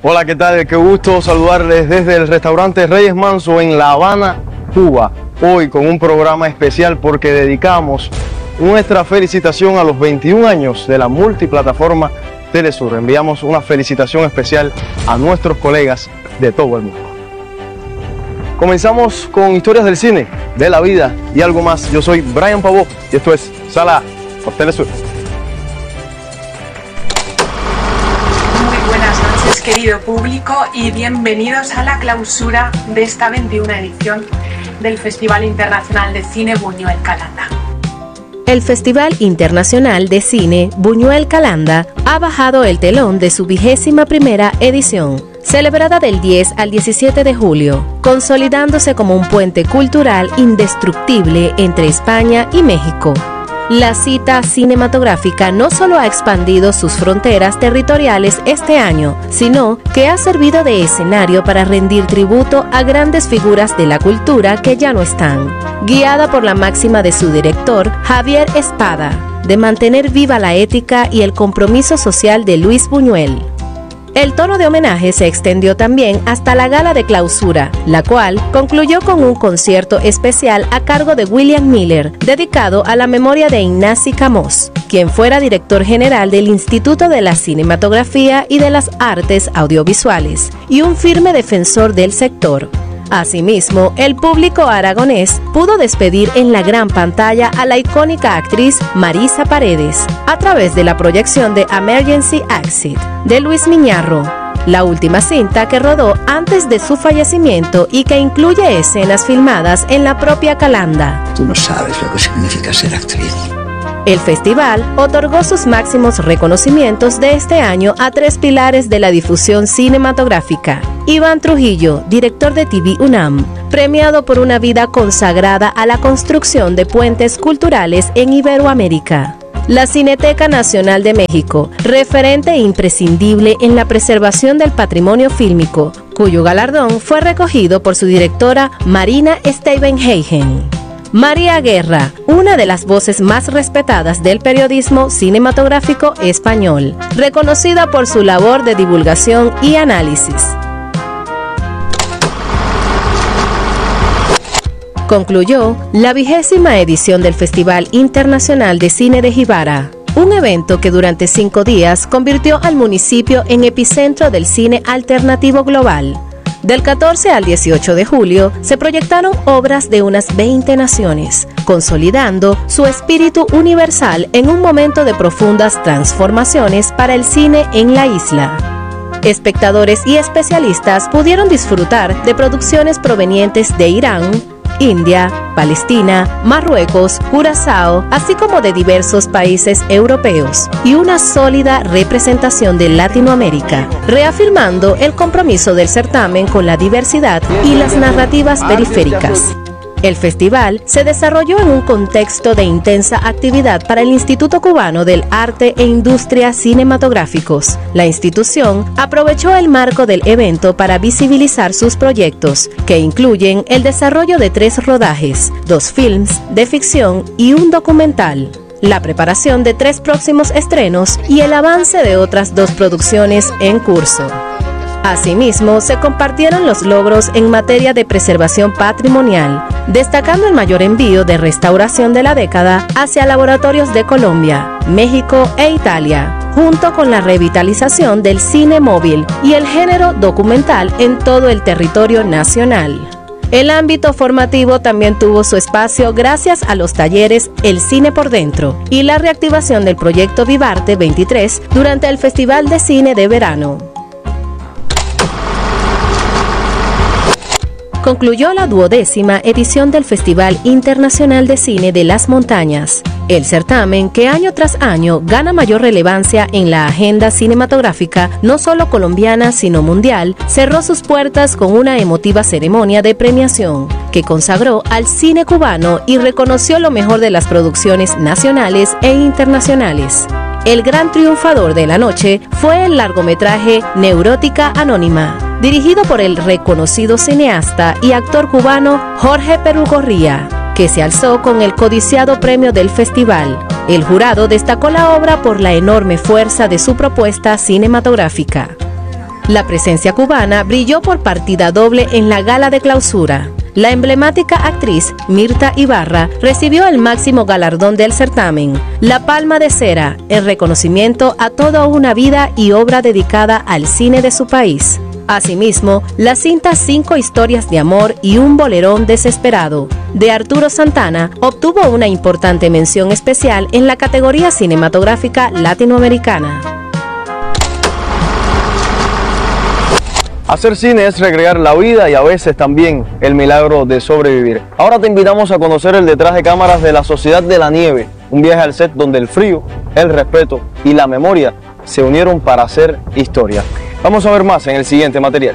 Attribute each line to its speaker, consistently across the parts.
Speaker 1: Hola, ¿qué tal? Qué gusto saludarles desde el restaurante Reyes Manso en La Habana, Cuba. Hoy con un programa especial porque dedicamos nuestra felicitación a los 21 años de la multiplataforma Telesur. Enviamos una felicitación especial a nuestros colegas de todo el mundo. Comenzamos con historias del cine, de la vida y algo más. Yo soy Brian Pavó y esto es Sala por Telesur.
Speaker 2: Querido público, y bienvenidos a la clausura de esta 21ª edición del Festival Internacional de Cine Buñuel Calanda.
Speaker 3: El Festival Internacional de Cine Buñuel Calanda ha bajado el telón de su 21ª edición, celebrada del 10 al 17 de julio, consolidándose como un puente cultural indestructible entre España y México. La cita cinematográfica no solo ha expandido sus fronteras territoriales este año, sino que ha servido de escenario para rendir tributo a grandes figuras de la cultura que ya no están. Guiada por la máxima de su director, Javier Espada, de mantener viva la ética y el compromiso social de Luis Buñuel. El tono de homenaje se extendió también hasta la gala de clausura, la cual concluyó con un concierto especial a cargo de William Miller, dedicado a la memoria de Ignasi Camós, quien fuera director general del Instituto de la Cinematografía y de las Artes Audiovisuales, y un firme defensor del sector. Asimismo, el público aragonés pudo despedir en la gran pantalla a la icónica actriz Marisa Paredes a través de la proyección de Emergency Exit de Luis Miñarro, la última cinta que rodó antes de su fallecimiento y que incluye escenas filmadas en la propia Calanda.
Speaker 4: Tú no sabes lo que significa ser actriz.
Speaker 3: El festival otorgó sus máximos reconocimientos de este año a 3 pilares de la difusión cinematográfica. Iván Trujillo, director de TV UNAM, premiado por una vida consagrada a la construcción de puentes culturales en Iberoamérica. La Cineteca Nacional de México, referente imprescindible en la preservación del patrimonio fílmico, cuyo galardón fue recogido por su directora Marina Steibenhagen. María Guerra, una de las voces más respetadas del periodismo cinematográfico español, reconocida por su labor de divulgación y análisis. Concluyó la 20ª edición del Festival Internacional de Cine de Jibara, un evento que durante 5 días convirtió al municipio en epicentro del cine alternativo global. Del 14 al 18 de julio se proyectaron obras de unas 20 naciones, consolidando su espíritu universal en un momento de profundas transformaciones para el cine en la isla. Espectadores y especialistas pudieron disfrutar de producciones provenientes de Irán, India, Palestina, Marruecos, Curazao, así como de diversos países europeos, y una sólida representación de Latinoamérica, reafirmando el compromiso del certamen con la diversidad y las narrativas periféricas. El festival se desarrolló en un contexto de intensa actividad para el Instituto Cubano del Arte e Industria Cinematográficos. La institución aprovechó el marco del evento para visibilizar sus proyectos, que incluyen el desarrollo de 3 rodajes, 2 films de ficción y un documental, la preparación de 3 próximos estrenos y el avance de otras 2 producciones en curso. Asimismo, se compartieron los logros en materia de preservación patrimonial, destacando el mayor envío de restauración de la década hacia laboratorios de Colombia, México e Italia, junto con la revitalización del cine móvil y el género documental en todo el territorio nacional. El ámbito formativo también tuvo su espacio gracias a los talleres El Cine por Dentro y la reactivación del proyecto Vivarte 23 durante el Festival de Cine de Verano. Concluyó la 12ª edición del Festival Internacional de Cine de las Montañas. El certamen, que año tras año gana mayor relevancia en la agenda cinematográfica, no solo colombiana sino mundial, cerró sus puertas con una emotiva ceremonia de premiación, que consagró al cine cubano y reconoció lo mejor de las producciones nacionales e internacionales. El gran triunfador de la noche fue el largometraje Neurótica Anónima, dirigido por el reconocido cineasta y actor cubano Jorge Perugorría, que se alzó con el codiciado premio del festival. El jurado destacó la obra por la enorme fuerza de su propuesta cinematográfica. La presencia cubana brilló por partida doble en la gala de clausura. La emblemática actriz Mirta Ibarra recibió el máximo galardón del certamen, la Palma de Cera, en reconocimiento a toda una vida y obra dedicada al cine de su país. Asimismo, la cinta 5 historias de amor y un bolerón desesperado, de Arturo Santana, obtuvo una importante mención especial en la categoría cinematográfica latinoamericana.
Speaker 1: Hacer cine es recrear la vida y a veces también el milagro de sobrevivir. Ahora te invitamos a conocer el detrás de cámaras de la Sociedad de la Nieve, un viaje al set donde el frío, el respeto y la memoria se unieron para hacer historia. Vamos a ver más en el siguiente material.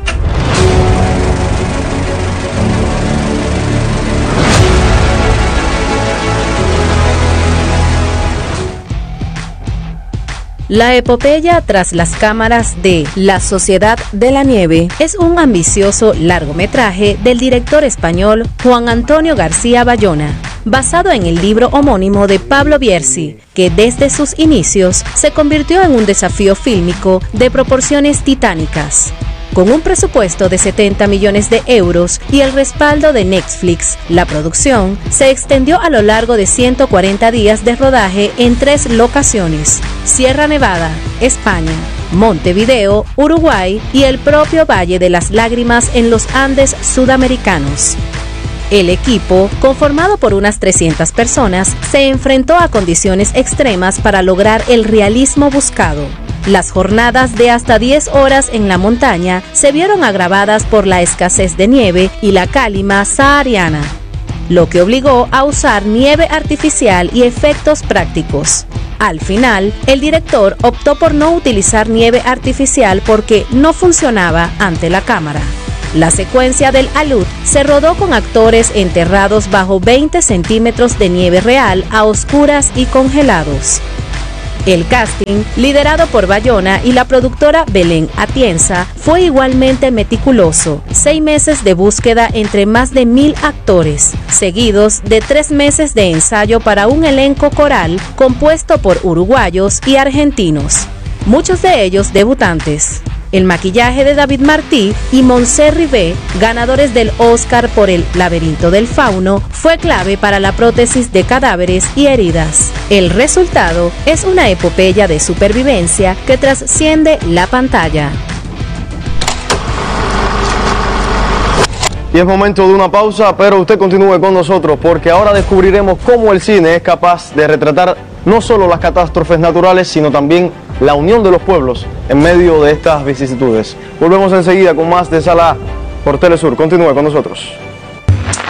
Speaker 3: La epopeya tras las cámaras de La Sociedad de la Nieve es un ambicioso largometraje del director español Juan Antonio García Bayona, basado en el libro homónimo de Pablo Bierzi, que desde sus inicios se convirtió en un desafío fílmico de proporciones titánicas. Con un presupuesto de 70 millones de euros y el respaldo de Netflix, la producción se extendió a lo largo de 140 días de rodaje en 3 locaciones: Sierra Nevada, España, Montevideo, Uruguay y el propio Valle de las Lágrimas en los Andes sudamericanos. El equipo, conformado por unas 300 personas, se enfrentó a condiciones extremas para lograr el realismo buscado. Las jornadas de hasta 10 horas en la montaña se vieron agravadas por la escasez de nieve y la cálima sahariana, lo que obligó a usar nieve artificial y efectos prácticos. Al final, el director optó por no utilizar nieve artificial porque no funcionaba ante la cámara. La secuencia del alud se rodó con actores enterrados bajo 20 centímetros de nieve real a oscuras y congelados. El casting, liderado por Bayona y la productora Belén Atienza, fue igualmente meticuloso. 6 meses de búsqueda entre más de 1000 actores, seguidos de 3 meses de ensayo para un elenco coral compuesto por uruguayos y argentinos, muchos de ellos debutantes. El maquillaje de David Martí y Montse Ribé, ganadores del Oscar por El laberinto del fauno, fue clave para la prótesis de cadáveres y heridas. El resultado es una epopeya de supervivencia que trasciende la pantalla.
Speaker 1: Y es momento de una pausa, pero usted continúe con nosotros porque ahora descubriremos cómo el cine es capaz de retratar no solo las catástrofes naturales, sino también la unión de los pueblos en medio de estas vicisitudes. Volvemos enseguida con más de Sala A por Telesur. Continúe con nosotros.